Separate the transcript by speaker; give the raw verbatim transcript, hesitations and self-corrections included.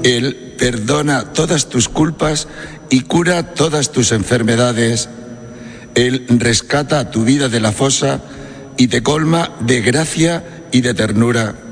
Speaker 1: Él perdona todas tus culpas y cura todas tus enfermedades. Él rescata tu vida de la fosa y te colma de gracia y de ternura.